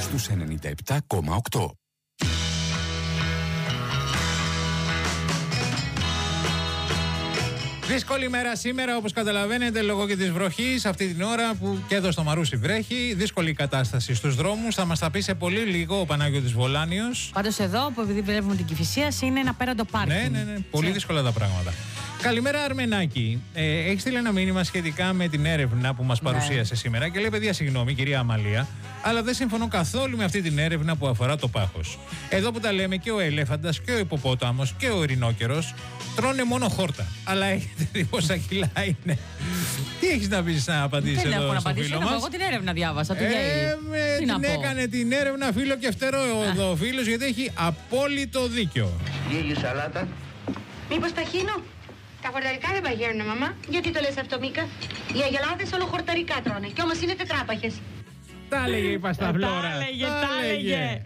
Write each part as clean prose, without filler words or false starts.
στους 97,8. Δύσκολη μέρα σήμερα, όπως καταλαβαίνετε, λόγω και της βροχής, αυτή την ώρα που και εδώ στο Μαρούσι βρέχει. Δύσκολη κατάσταση στους δρόμους. Θα μας τα πει σε πολύ λίγο ο Πανάγιωτης Βολάνιος. Πάντως εδώ, που επειδή βλέπουμε την Κηφισίας, είναι ένα απέραντο πάρκινγκ. Ναι. Πολύ δύσκολα τα πράγματα. Καλημέρα, Αρμενάκη. Έχει στείλει ένα μήνυμα σχετικά με την έρευνα που μας παρουσίασε σήμερα και λέει: παιδιά, συγγνώμη, κυρία Αμαλία, αλλά δεν συμφωνώ καθόλου με αυτή την έρευνα που αφορά το πάχος. Εδώ που τα λέμε, και ο ελέφαντας και ο υποπόταμος και ο ειρηνόκερος τρώνε μόνο χόρτα. Αλλά έχετε δει πόσα κιλά είναι? Τι έχεις να πεις να απαντήσεις εδώ στο φίλο μας? Δεν έχω να απαντήσω, εγώ την έρευνα διάβασα. Την έκανε την έρευνα φίλο και φτερό εδώ ο φίλος, γιατί έχει απόλυτο δίκιο. Λίγη σαλάτα. Μήπως ταχύνω? Τα χορταρικά δεν παγαίνουν, μαμά. Γιατί το λες αυτό, Μίκα? Οι αγελάδες όλο χορταρικά τρώνε κι όμως είναι τετράπαχες. Τα έλεγε η Πασταβλόρα. Τα έλεγε.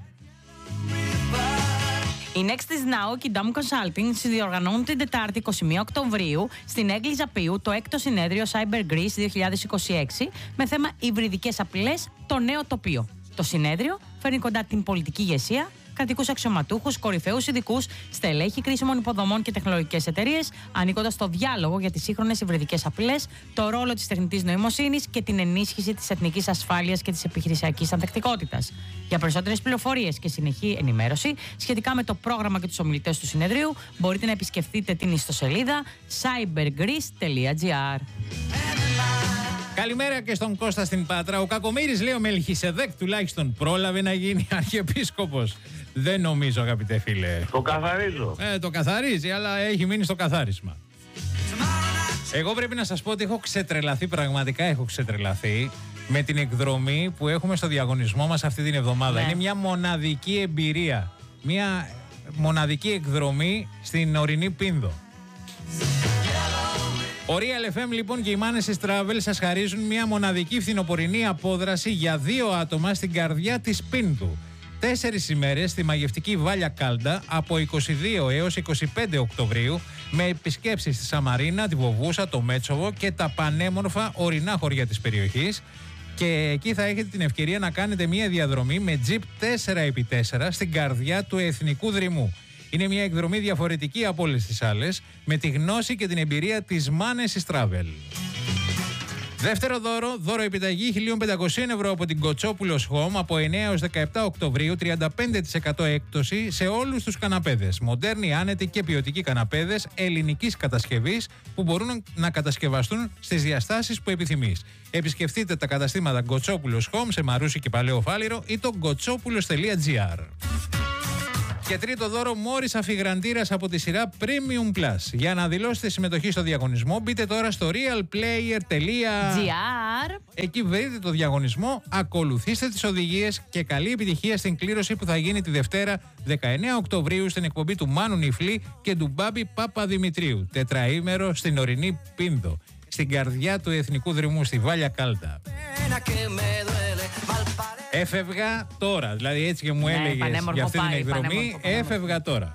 Η Next is Now και η Dam Consulting συνδιοργανώνουν την Τετάρτη 21 Οκτωβρίου στην Έγκλιζα Πίου το 6ο συνέδριο Cyber Greece 2026 με θέμα υβριδικές απειλές, το νέο τοπίο. Το συνέδριο φέρνει κοντά την πολιτική ηγεσία, κρατικούς αξιωματούχους, κορυφαίους ειδικούς, στελέχη κρίσιμων υποδομών και τεχνολογικές εταιρείες, ανήκοντας στο διάλογο για τις σύγχρονες υβριδικές απειλές, το ρόλο της τεχνητής νοημοσύνης και την ενίσχυση της εθνικής ασφάλειας και της επιχειρησιακής ανθεκτικότητας. Για περισσότερες πληροφορίες και συνεχή ενημέρωση σχετικά με το πρόγραμμα και τους ομιλητές του συνεδρίου, μπορείτε να επισκεφτείτε την ιστοσελίδα cybergreece.gr. Καλημέρα και στον Κώστα στην Πάτρα. Ο Κακομοίρης, λέει ο Μελχισεδέκ, τουλάχιστον πρόλαβε να γίνει αρχιεπίσκοπος. Δεν νομίζω, αγαπητέ φίλε. Το καθαρίζω. Το καθαρίζει, αλλά έχει μείνει στο καθάρισμα. Εγώ πρέπει να σας πω ότι έχω ξετρελαθεί, πραγματικά έχω ξετρελαθεί με την εκδρομή που έχουμε στο διαγωνισμό μας αυτή την εβδομάδα. Ναι. Είναι μια μοναδική εμπειρία. Μια μοναδική εκδρομή στην ορεινή Πίνδο. Ο Real FM λοιπόν και οι Manes Travel σας χαρίζουν μια μοναδική φθινοπορεινή απόδραση για 2 άτομα στην καρδιά της Πίνδου. 4 ημέρες στη μαγευτική Βάλια Κάλντα από 22 έως 25 Οκτωβρίου με επισκέψεις στη Σαμαρίνα, τη Βοβούσα, το Μέτσοβο και τα πανέμορφα ορεινά χωριά της περιοχής. Και εκεί θα έχετε την ευκαιρία να κάνετε μια διαδρομή με τζιπ 4x4 στην καρδιά του Εθνικού Δρυμού. Είναι μια εκδρομή διαφορετική από όλες τις άλλες, με τη γνώση και την εμπειρία της Manes Travel. Δεύτερο δώρο επιταγή 1.500 ευρώ από την Κοτσόπουλος Home από 9 έως 17 Οκτωβρίου, 35% έκπτωση σε όλους τους καναπέδες. Μοντέρνοι, άνετοι και ποιοτικοί καναπέδες ελληνικής κατασκευής που μπορούν να κατασκευαστούν στις διαστάσεις που επιθυμείς. Επισκεφτείτε τα καταστήματα Κοτσόπουλος Home σε Μαρούσι και Παλαιό Φάληρο ή το kotsopoulos.gr. Και τρίτο δώρο, Μόρις αφιγραντήρας από τη σειρά Premium Plus. Για να δηλώσετε συμμετοχή στο διαγωνισμό, μπείτε τώρα στο realplayer.gr. Εκεί βρείτε το διαγωνισμό, ακολουθήστε τις οδηγίες και καλή επιτυχία στην κλήρωση που θα γίνει τη Δευτέρα 19 Οκτωβρίου στην εκπομπή του Μάνου Νιφλή και του Μπάμπη Παπαδημητρίου. Τετραήμερο στην ορεινή Πίνδο, στην καρδιά του Εθνικού Δρυμού, στη Βάλια Κάλτα. Έφευγα τώρα, δηλαδή έτσι και μου έλεγες για αυτή την εκδρομή, έφευγα τώρα.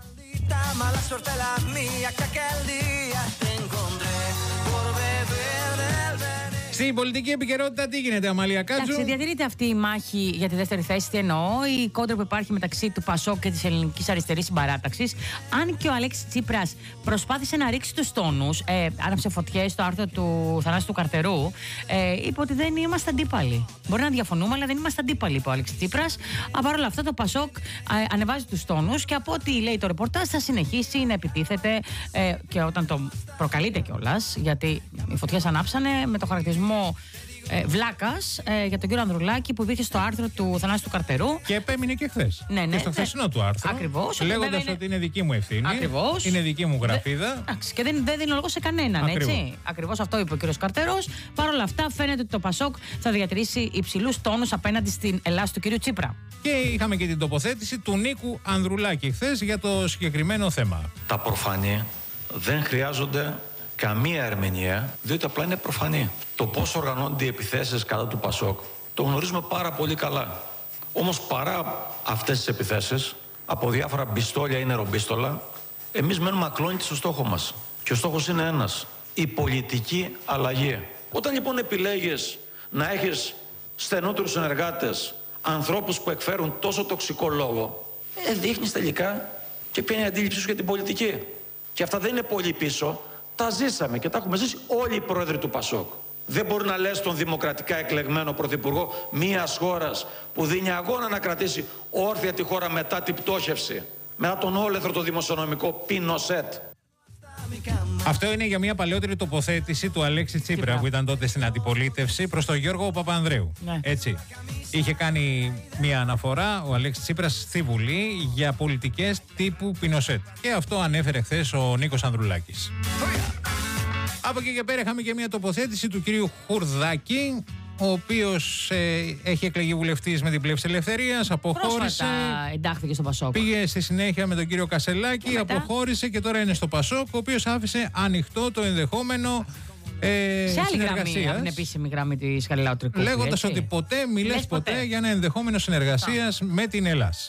Στην πολιτική επικαιρότητα τι γίνεται, Αμαλία Κάτζου? Εντάξει, διατηρείται αυτή η μάχη για τη δεύτερη θέση. Τι εννοώ, η κόντρα που υπάρχει μεταξύ του ΠΑΣΟΚ και της Ελληνικής Αριστερής Συμπαράταξης. Αν και ο Αλέξης Τσίπρας προσπάθησε να ρίξει τους τόνους, άναψε φωτιές στο άρθρο του Θανάση του Καρτερού, είπε ότι δεν είμαστε αντίπαλοι. Μπορεί να διαφωνούμε, αλλά δεν είμαστε αντίπαλοι, είπε ο Αλέξης Τσίπρας. Παρ' όλα αυτά, το ΠΑΣΟΚ ανεβάζει τους τόνους και από ό,τι λέει το ρεπορτάζ θα συνεχίσει να επιτίθεται και όταν το προκαλείται κιόλας, γιατί οι φωτιές ανάψανε με το χαρακτηρισμό βλάκας για τον κύριο Ανδρουλάκη που υπήρχε στο άρθρο του Θανάση του Καρτερού. Και επέμεινε και χθες. Ναι, και στο χθεσινό του άρθρο. Ακριβώς. Λέγοντας ότι είναι δική μου ευθύνη. Ακριβώς. Είναι δική μου γραφίδα. Και δεν δίνω λόγο σε κανέναν, Ακριβώς. έτσι. Ακριβώς αυτό είπε ο κύριος Καρτερός. Παρ' όλα αυτά, φαίνεται ότι το ΠΑΣΟΚ θα διατηρήσει υψηλούς τόνους απέναντι στην Ελλάδα του κύριου Τσίπρα. Και είχαμε και την τοποθέτηση του Νίκου Ανδρουλάκη χθες για το συγκεκριμένο θέμα. Τα προφανή δεν χρειάζονται καμία ερμηνεία, διότι απλά είναι προφανή. Το πώς οργανώνται οι επιθέσεις κατά του ΠΑΣΟΚ το γνωρίζουμε πάρα πολύ καλά. Όμως παρά αυτές τις επιθέσεις, από διάφορα μπιστόλια ή νερομπίστολα, εμείς μένουμε ακλόνητοι στο στόχο μας. Και ο στόχος είναι ένας, η πολιτική αλλαγή. Όταν λοιπόν επιλέγεις να έχεις στενότερους συνεργάτες ανθρώπους που εκφέρουν τόσο τοξικό λόγο, δείχνεις τελικά και ποια είναι η αντίληψή σου για την πολιτική. Και αυτά δεν είναι πολύ πίσω. Τα ζήσαμε και τα έχουμε ζήσει όλοι οι πρόεδροι του ΠΑΣΟΚ. Δεν μπορεί να λες τον δημοκρατικά εκλεγμένο πρωθυπουργό μιας χώρας που δίνει αγώνα να κρατήσει όρθια τη χώρα μετά την πτώχευση, μετά τον όλεθρο το δημοσιονομικό Πινοσέτ. Αυτό είναι για μια παλαιότερη τοποθέτηση του Αλέξη Τσίπρα που ήταν τότε στην αντιπολίτευση προς τον Γιώργο Παπανδρέου. Ναι. Έτσι. Είχε κάνει μια αναφορά ο Αλέξης Τσίπρας στη Βουλή για πολιτικές τύπου Πινοσέτ. Και αυτό ανέφερε χθες ο Νίκος Ανδρουλάκης. Από εκεί και πέρα είχαμε και μια τοποθέτηση του κυρίου Χουρδάκη, ο οποίος έχει εκλεγεί βουλευτής με την Πλεύση Ελευθερίας, αποχώρησε. Πρόσφατα εντάχθηκε στο ΠΑΣΟΚ. Πήγε στη συνέχεια με τον κύριο Κασελάκη, αποχώρησε και τώρα είναι στο ΠΑΣΟΚ, ο οποίος άφησε ανοιχτό το ενδεχόμενο σε άλλη γραμμή, από την επίσημη γραμμή της Γαλλιλάου Τρικούπη. Λέγοντας ότι ποτέ μιλές ποτέ για ένα ενδεχόμενο συνεργασίας με την Ελλάδα.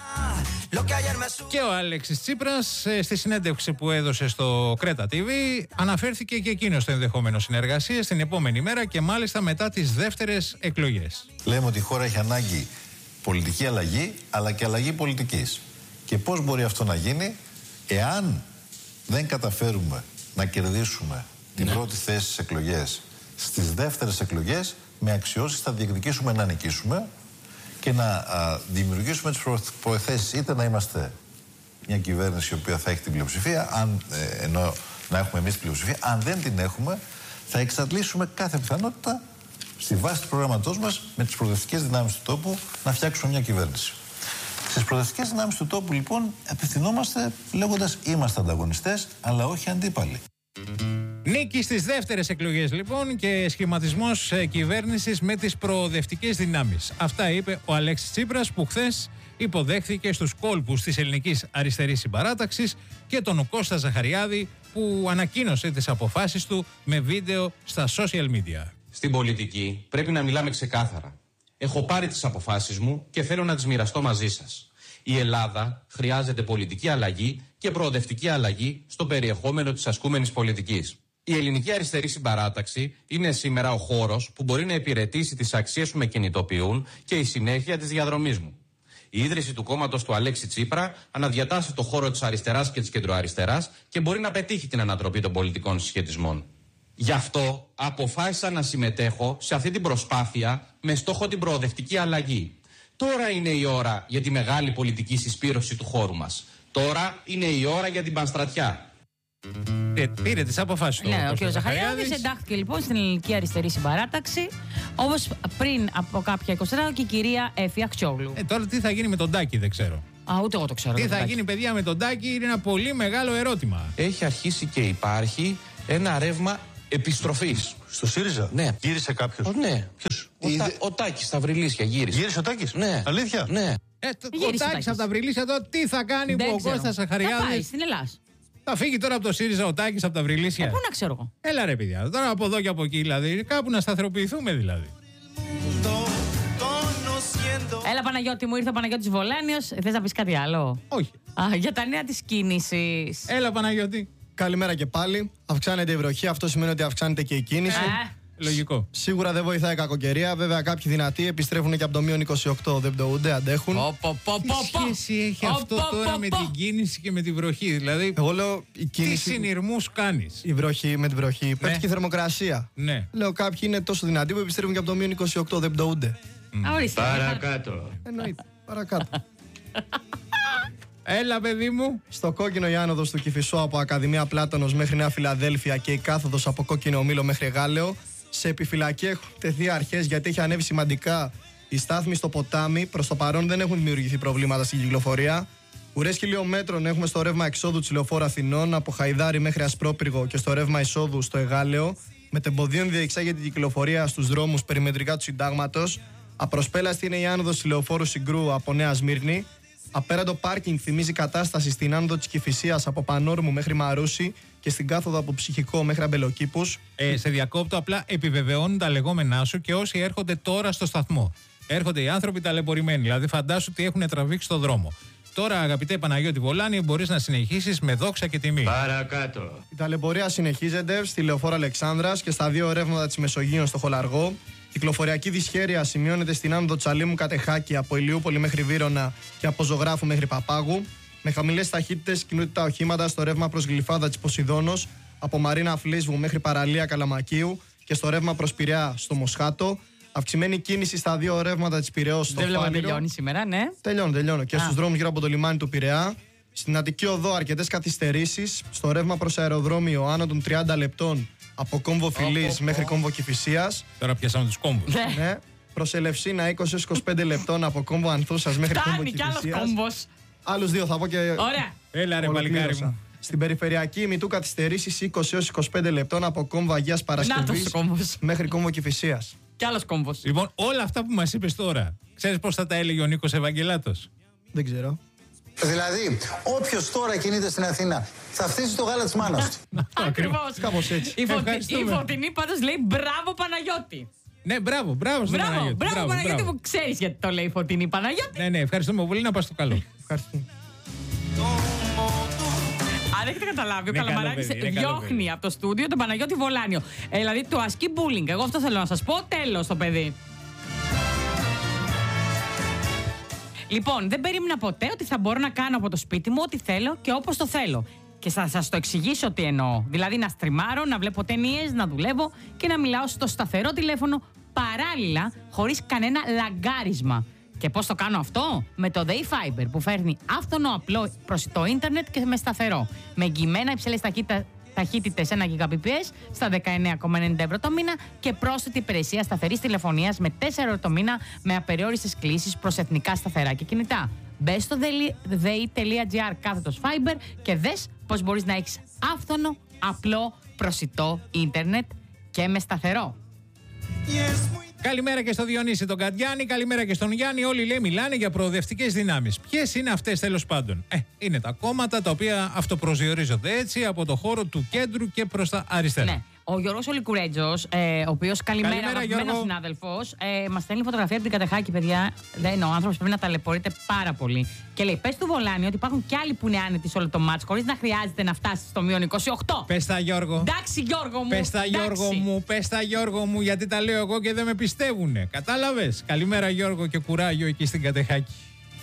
Και ο Αλέξης Τσίπρας στη συνέντευξη που έδωσε στο Κρέτα TV αναφέρθηκε και εκείνος στο ενδεχόμενο συνεργασίας την επόμενη μέρα και μάλιστα μετά τις δεύτερες εκλογές. Λέμε ότι η χώρα έχει ανάγκη πολιτική αλλαγή αλλά και αλλαγή πολιτικής. Και πώς μπορεί αυτό να γίνει εάν δεν καταφέρουμε να κερδίσουμε την πρώτη θέση στις εκλογές, στις δεύτερες εκλογές με αξιώσεις θα διεκδικήσουμε να νικήσουμε και να δημιουργήσουμε τις προϋποθέσεις είτε να είμαστε μια κυβέρνηση η οποία θα έχει την πλειοψηφία, ενώ να έχουμε εμείς την πλειοψηφία, αν δεν την έχουμε θα εξαντλήσουμε κάθε πιθανότητα στη βάση του προγραμματός μας με τις προοδευτικές δυνάμεις του τόπου να φτιάξουμε μια κυβέρνηση. Στις προοδευτικές δυνάμεις του τόπου λοιπόν απευθυνόμαστε λέγοντας είμαστε ανταγωνιστές αλλά όχι αντίπαλοι. Νίκη στις δεύτερες εκλογές λοιπόν και σχηματισμός κυβέρνησης με τις προοδευτικές δυνάμεις. Αυτά είπε ο Αλέξης Τσίπρας που χθες υποδέχθηκε στους κόλπους της Ελληνικής Αριστερής Συμπαράταξης και τον Κώστα Ζαχαριάδη που ανακοίνωσε τις αποφάσεις του με βίντεο στα social media. Στην πολιτική πρέπει να μιλάμε ξεκάθαρα. Έχω πάρει τις αποφάσεις μου και θέλω να τις μοιραστώ μαζί σας. Η Ελλάδα χρειάζεται πολιτική αλλαγή και προοδευτική αλλαγή στο περιεχόμενο της ασκούμενης πολιτικής. Η Ελληνική Αριστερή Συμπαράταξη είναι σήμερα ο χώρος που μπορεί να υπηρετήσει τις αξίες που με κινητοποιούν και η συνέχεια της διαδρομής μου. Η ίδρυση του κόμματος του Αλέξη Τσίπρα αναδιατάσσει το χώρο της αριστεράς και της κεντροαριστεράς και μπορεί να πετύχει την ανατροπή των πολιτικών συσχετισμών. Γι' αυτό αποφάσισα να συμμετέχω σε αυτή την προσπάθεια με στόχο την προοδευτική αλλαγή. Τώρα είναι η ώρα για τη μεγάλη πολιτική συσπήρωση του χώρου μας. Τώρα είναι η ώρα για την πανστρατιά. Πήρε τις αποφάσεις του. Ναι, ο κ. Ζαχαριάδης εντάχθηκε λοιπόν στην Ελληνική Αριστερή Συμπαράταξη, όπως πριν από κάποια 24 και η κυρία Έφη Αξιόγλου. Τώρα τι θα γίνει με τον Τάκη δεν ξέρω. Ούτε εγώ το ξέρω. Τι θα γίνει παιδιά με τον Τάκη είναι ένα πολύ μεγάλο ερώτημα. Έχει αρχίσει και υπάρχει ένα ρεύμα επιστροφής. Στο ΣΥΡΙΖΑ. Ναι. Γύρισε κάποιος. Ναι. Ποιος? Ο Τάκης στα Βρυλίσια γύρισε. Γύρισε ο Τάκης. Ναι. Αλήθεια. Ναι. Ο Τάκης από τα Βρυλίσια τώρα τι θα κάνει που ο Κώστας Ζαχαριάδης. Θα πάει στην Ελλάδα. Θα φύγει τώρα από το ΣΥΡΙΖΑ ο Τάκης από τα Βρυλίσια. Πού να ξέρω εγώ. Έλα ρε παιδιά, τώρα από εδώ και από εκεί δηλαδή, κάπου να σταθεροποιηθούμε δηλαδή. Έλα Παναγιώτη μου, ήρθε ο Παναγιώτης Βολάνιος. Θες να πεις κάτι άλλο? Όχι. Για τα νέα της κίνησης. Έλα Παναγιώτη. Καλημέρα και πάλι. Αυξάνεται η βροχή, αυτό σημαίνει ότι αυξάνεται και η κίνηση. Λογικό. Σίγουρα δεν βοηθάει η κακοκαιρία. Βέβαια, κάποιοι δυνατοί επιστρέφουν και από το μείον 28. Δεν πτωούνται, αντέχουν. Τι σχέση έχει αυτό τώρα με την κίνηση και με τη βροχή, δηλαδή. Εγώ λέω η κίνηση. Τι συνειρμούς κάνεις? Η βροχή με τη βροχή. Πέφτει και η θερμοκρασία. Ναι. Λέω κάποιοι είναι τόσο δυνατοί που επιστρέφουν και από το μείον 28. Δεν πτωούνται. Παρακάτω. Εννοείται. Παρακάτω. Έλα παιδί μου. Στο κόκκινο η άνοδος του Κηφισό από Ακαδημία Πλάτωνος μέχρι Νέα Φιλαδέλφια και η κάθοδος από Κόκκινο Ομίλο μέχρι Γάλεο. Σε επιφυλακή έχουν τεθεί αρχές γιατί έχει ανέβει σημαντικά η στάθμη στο ποτάμι. Προς το παρόν δεν έχουν δημιουργηθεί προβλήματα στην κυκλοφορία. Ουρές χιλιόμετρων έχουμε στο ρεύμα εξόδου της Λεωφόρου Αθηνών από Χαϊδάρι μέχρι Ασπρόπυργο και στο ρεύμα εισόδου στο Εγάλεο. Μετεμποδίων διεξάγεται η κυκλοφορία στους δρόμους περιμετρικά του Συντάγματος. Απροσπέλαστη είναι η άνοδος της Λεωφόρου Συγκρού από Νέα Σμύρνη. Απέραντο πάρκινγκ θυμίζει κατάσταση στην άνοδο της Κηφισίας από Πανόρμου μέχρι Μαρούσι και στην κάθοδο από Ψυχικό μέχρι Αμπελοκήπους. Σε διακόπτω, απλά επιβεβαιώνουν τα λεγόμενά σου και όσοι έρχονται τώρα στο σταθμό. Έρχονται οι άνθρωποι ταλαιπωρημένοι, δηλαδή φαντάσου ότι έχουν τραβήξει το δρόμο. Τώρα, αγαπητέ Παναγιώτη Βολάνη, μπορείς να συνεχίσεις με δόξα και τιμή. Παρακάτω. Η ταλαιπωρία συνεχίζεται στη Λεωφόρο Αλεξάνδρας και στα δύο ρεύματα της Μεσογείου στο Χολαργό. Κυκλοφοριακή δυσχέρεια σημειώνεται στην άνοδο Τσαλίμου Κατεχάκη από Ηλιούπολη μέχρι Βύρωνα και από Ζωγράφου μέχρι Παπάγου. Με χαμηλές ταχύτητες κινούνται τα οχήματα στο ρεύμα προς Γλυφάδα της Ποσειδώνος, από Μαρίνα Φλίσβου μέχρι παραλία Καλαμακίου και στο ρεύμα προς Πειραιά στο Μοσχάτο. Αυξημένη κίνηση στα δύο ρεύματα της Πειραιώς στο Φάληρο. Δεν τελειώνει σήμερα, ναι. Τελειώνω. Και στους δρόμους γύρω από το λιμάνι του Πειραιά. Στην Αττική Οδό αρκετές καθυστερήσεις. Στο ρεύμα προς αεροδρόμιο άνω των 30 λεπτών από κόμβο Φιλής μέχρι κόμβο Κηφισίας. Τώρα πιάσαμε τους κόμβους. Ναι. Προς Ελευσίνα 20-25 λεπτών από κόμβο Ανθούσας μέχρι κόμβο Κηφισίας. Φτάνει κι άλλος κόμβος. Άλλους δύο θα πω και. Ωραία. Έλα ρε παλικάρι μου. Στην περιφερειακή ημιτού καθυστερήσεις 20-25 λεπτών από κόμβο Αγίας Παρασκευής μέχρι κόμβο Κηφισίας. Κι άλλος κόμβος. Λοιπόν, όλα αυτά που μας είπες τώρα, ξέρεις πώς θα τα έλεγε ο Νίκος Ευαγγελάτος? Δεν ξέρω. Δηλαδή, όποιος τώρα κινείται στην Αθήνα θα φτύσει το γάλα της μάνας του. Ακριβώς. Κάπως έτσι. Η Φωτεινή πάντως λέει μπράβο Παναγιώτη. Ναι, μπράβο στον Παναγιώτη. Μπράβο Παναγιώτη που ξέρεις γιατί το λέει η Φωτεινή Παναγιώτη. Ναι, ευχαριστούμε πολύ, να πας στο καλό. Ευχαριστούμε. Αν έχετε καταλάβει, ο Καλαμαράκης διώχνει από το στούντιο τον Παναγιώτη Βολάνιο. Δηλαδή το ασκεί bullying. Εγώ αυτό θέλω να σας πω. Τέλος το παιδί. Λοιπόν, δεν περίμενα ποτέ ότι θα μπορώ να κάνω από το σπίτι μου ό,τι θέλω και όπως το θέλω. Και θα σας το εξηγήσω τι εννοώ. Δηλαδή να στριμάρω, να βλέπω ταινίες, να δουλεύω και να μιλάω στο σταθερό τηλέφωνο παράλληλα, χωρίς κανένα λαγκάρισμα. Και πώς το κάνω αυτό? Με το Day Fiber που φέρνει άφθονο απλό προσιτό ίντερνετ και με σταθερό. Με εγγυημένα υψηλές ταχύτητες 1 Gbps στα 19,90 ευρώ το μήνα και πρόσθετη υπηρεσία σταθερής τηλεφωνίας με 4 ευρώ το μήνα με απεριόριστες κλήσεις προς εθνικά σταθερά και κινητά. Μπες στο dei.gr/fiber και δες πώς μπορείς να έχεις άφθονο, απλό, προσιτό ίντερνετ και με σταθερό. Καλημέρα και στο Διονύση τον Κατιάνη, καλημέρα και στον Γιάννη. Όλοι λέει μιλάνε για προοδευτικές δυνάμεις. Ποιες είναι αυτές τέλος πάντων? Είναι τα κόμματα τα οποία αυτοπροσδιορίζονται έτσι από το χώρο του κέντρου και προς τα αριστερά. Ναι. Ο Γιώργος ο Λικουρέτζος, ο οποίος καλημέρα αγαπημένος συνάδελφος, μας στέλνει φωτογραφία από την Κατεχάκη, παιδιά. Ο άνθρωπος πρέπει να ταλαιπωρείται πάρα πολύ. Και λέει: πες του Βολάνη ότι υπάρχουν κι άλλοι που είναι άνετοι σε όλο το μάτς, χωρίς να χρειάζεται να φτάσει στο μείον 28. Πες τα Γιώργο. Εντάξει, Γιώργο μου. Πες τα Γιώργο μου, γιατί τα λέω εγώ και δεν με πιστεύουνε. Κατάλαβες? Καλημέρα Γιώργο και κουράγιο εκεί στην Κατεχάκη.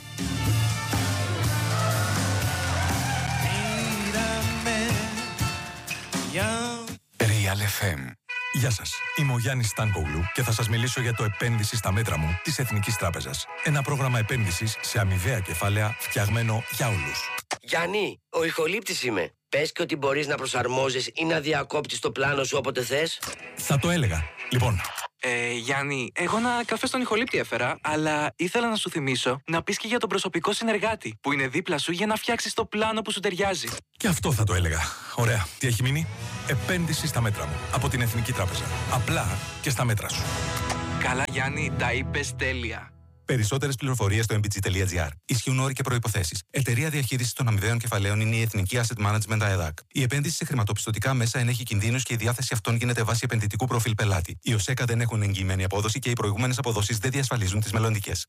Real FM. Γεια σας, είμαι ο Γιάννης Στάνκογλου και θα σας μιλήσω για το επένδυση στα μέτρα μου της Εθνικής Τράπεζας. Ένα πρόγραμμα επένδυσης σε αμοιβαία κεφάλαια φτιαγμένο για όλους. Γιάννη, ο ηχολήπτης είμαι. Πες και ότι μπορείς να προσαρμόζεις ή να διακόπτεις το πλάνο σου όποτε θες. Θα το έλεγα. Λοιπόν. Γιάννη, εγώ ένα καφέ στον ηχολήπτη έφερα, αλλά ήθελα να σου θυμίσω να πεις και για τον προσωπικό συνεργάτη που είναι δίπλα σου για να φτιάξεις το πλάνο που σου ταιριάζει. Και αυτό θα το έλεγα. Ωραία. Τι έχει μείνει? Επένδυση στα μέτρα μου από την Εθνική Τράπεζα. Απλά και στα μέτρα σου. Καλά, Γιάννη, τα είπες τέλεια. Περισσότερες πληροφορίες στο mbg.gr. Ισχύουν όροι και προϋποθέσεις. Εταιρεία διαχείρισης των αμοιβαίων κεφαλαίων είναι η Εθνική Asset Management ΑΕΔΑΚ. Η επένδυση σε χρηματοπιστωτικά μέσα ενέχει κινδύνους και η διάθεση αυτών γίνεται βάσει επενδυτικού προφίλ πελάτη. Οι ΟΣΕΚΑ δεν έχουν εγγυημένη απόδοση και οι προηγούμενες αποδόσεις δεν διασφαλίζουν τις μελλοντικές.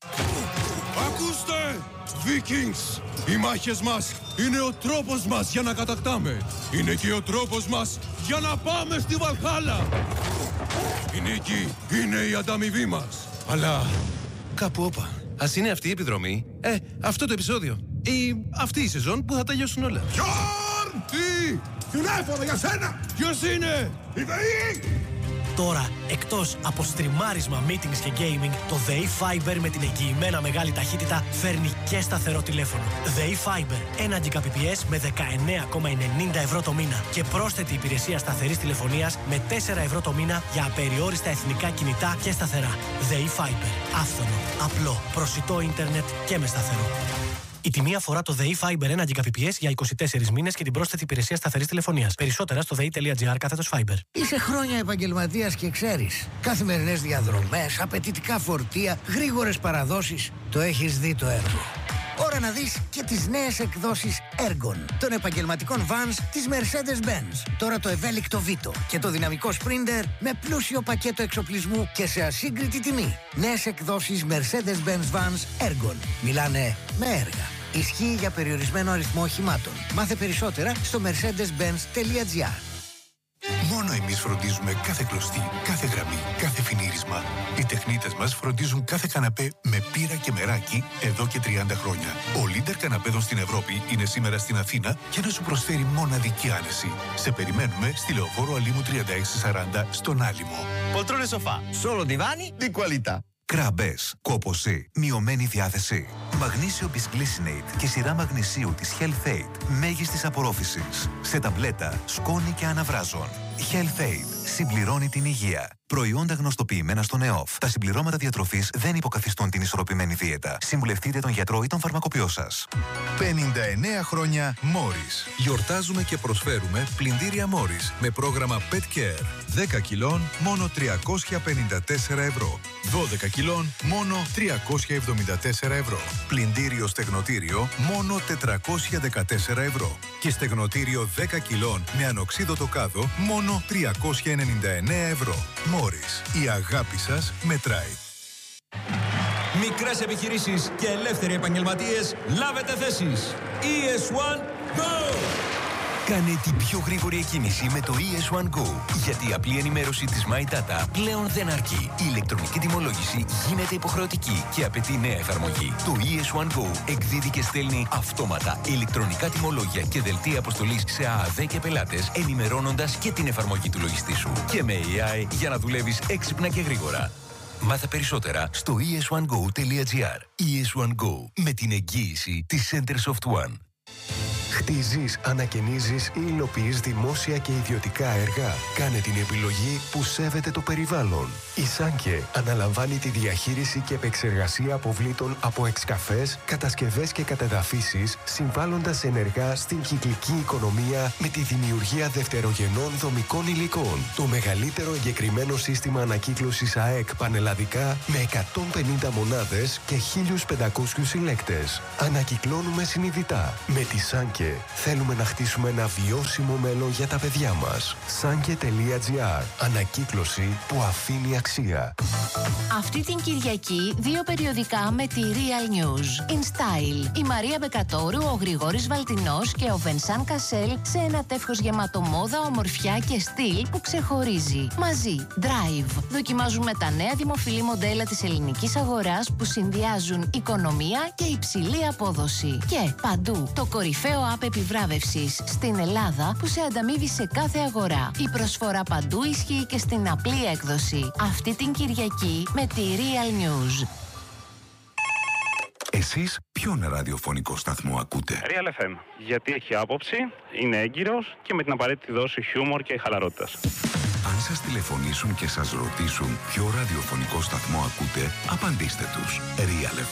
Ακούστε! Vikings! Οι μάχες μας είναι ο τρόπος μας για να κατακτάμε. Είναι και ο τρόπος μας για να πάμε στη Βαλχάλα. Η νίκη είναι η ανταμοιβή μας. Αλλά κάπου όπα. Ας είναι αυτή η επιδρομή, αυτό το επεισόδιο ή αυτή η σεζόν που θα τελειώσουν όλα. Γιόρν! Τι! Τηλέφωνο για σένα! Ποιος είναι? Η ΔΕΗ! Τώρα, εκτός από στριμάρισμα, meetings και gaming, το ΔΕΗ Fiber με την εγγυημένα μεγάλη ταχύτητα φέρνει και σταθερό τηλέφωνο. ΔΕΗ Fiber, 1 Gbps με 19,90 ευρώ το μήνα και πρόσθετη υπηρεσία σταθερής τηλεφωνίας με 4 ευρώ το μήνα για απεριόριστα εθνικά κινητά και σταθερά. ΔΕΗ Fiber, άφθονο, απλό, προσιτό ίντερνετ και με σταθερό. Η τιμή αφορά το ΔΕΗ Fiber 1 Gbps για 24 μήνες και την πρόσθετη υπηρεσία σταθερής τηλεφωνίας. Περισσότερα στο dei.gr/Fiber. Είσαι χρόνια επαγγελματίας και ξέρεις. Καθημερινές διαδρομές, απαιτητικά φορτία, γρήγορες παραδόσεις. Το έχεις δει το έργο. Ώρα να δεις και τις νέες εκδόσεις Ergon των επαγγελματικών vans της Mercedes-Benz. Τώρα το ευέλικτο Vito και το δυναμικό Sprinter με πλούσιο πακέτο εξοπλισμού και σε ασύγκριτη τιμή. Νέες εκδόσεις Mercedes-Benz vans Ergon. Μιλάνε με έργα. Ισχύει για περιορισμένο αριθμό οχημάτων. Μάθε περισσότερα στο mercedes-benz.gr. Μόνο εμείς τεχνίτες φροντίζουμε κάθε κλωστή, κάθε γραμμή, κάθε φινίρισμα. Οι τεχνίτες μας φροντίζουν κάθε καναπέ με πύρα και μεράκι εδώ και 30 χρόνια. Ο leader καναπέδων στην Ευρώπη είναι σήμερα στην Αθήνα για να σου προσφέρει μοναδική άνεση. Σε περιμένουμε στη Λεωφόρο Αλήμου 3640 στον Άλυμο. Poltrone sofà, solo divani di qualità. Κράμπες, κόπωση, μειωμένη διάθεση. Μαγνήσιο Bisglycinate και σειρά μαγνησίου της Health Aid μέγιστης απορρόφησης. Σε ταμπλέτα, σκόνη και αναβράζων. Health Aid συμπληρώνει την υγεία. Προϊόντα γνωστοποιημένα στον ΕΟΦ. Τα συμπληρώματα διατροφής δεν υποκαθιστούν την ισορροπημένη δίαιτα. Συμβουλευτείτε τον γιατρό ή τον φαρμακοποιό σας. 59 χρόνια Morris. Γιορτάζουμε και προσφέρουμε πλυντήρια Morris με πρόγραμμα Pet Care. 10 κιλών μόνο 354 ευρώ. 12 κιλών μόνο 374 ευρώ. Πλυντήριο στεγνοτήριο μόνο 414 ευρώ. Και στεγνοτήριο 10 κιλών με ανοξίδωτο κάδο μόνο 399 ευρώ. Morris, η αγάπη σας μετράει. Μικρές επιχειρήσεις και ελεύθεροι επαγγελματίες, λάβετε θέσεις. ES1 Go! Κάνε την πιο γρήγορη εκκίνηση με το ES1 Go. Γιατί η απλή ενημέρωση της My Data πλέον δεν αρκεί. Η ηλεκτρονική τιμολόγηση γίνεται υποχρεωτική και απαιτεί νέα εφαρμογή. Το ES1 Go εκδίδει και στέλνει αυτόματα ηλεκτρονικά τιμολόγια και δελτία αποστολής σε ΑΑΔ και πελάτες, ενημερώνοντας και την εφαρμογή του λογιστή σου. Και με AI για να δουλεύεις έξυπνα και γρήγορα. Μάθε περισσότερα στο es1go.gr. ES1 Go, με την εγγύηση της Centersoft One. Χτίζεις, ανακαινίζεις ή υλοποιείς δημόσια και ιδιωτικά έργα. Κάνε την επιλογή που σέβεται το περιβάλλον. Η Σάνκε αναλαμβάνει τη διαχείριση και επεξεργασία αποβλήτων από εξκαφές, κατασκευές και κατεδαφίσεις, συμβάλλοντας ενεργά στην κυκλική οικονομία με τη δημιουργία δευτερογενών δομικών υλικών. Το μεγαλύτερο εγκεκριμένο σύστημα ανακύκλωσης ΑΕΚ πανελλαδικά με 150 μονάδες και 1.500 συλλέκτες. Ανακυκλώνουμε συνειδητά. Με τη Σάνκε θέλουμε να χτίσουμε ένα βιώσιμο μέλλον για τα παιδιά μας. Sanke.gr. Ανακύκλωση που αφήνει αξία. Αυτή την Κυριακή 2 περιοδικά με τη Real News. In Style. Η Μαρία Μπεκατόρου, ο Γρηγόρης Βαλτινός και ο Βενσάν Κασέλ σε ένα τεύχος γεμάτο μόδα, ομορφιά και στυλ που ξεχωρίζει. Μαζί. Drive. Δοκιμάζουμε τα νέα δημοφιλή μοντέλα της ελληνικής αγοράς που συνδυάζουν οικονομία και υψηλή απόδοση. Και παντού το κορυφαίο app επιβράβευσης στην Ελλάδα που σε ανταμείβει σε κάθε αγορά. Η προσφορά παντού ισχύει και στην απλή έκδοση. Αυτή την Κυριακή με τη Real News. Εσείς ποιον ραδιοφωνικό σταθμό ακούτε? Real FM. Γιατί έχει άποψη, είναι έγκυρος και με την απαραίτητη δόση χιούμορ και χαλαρότητας. Αν σας τηλεφωνήσουν και σας ρωτήσουν ποιο ραδιοφωνικό σταθμό ακούτε, απαντήστε τους. Real FM.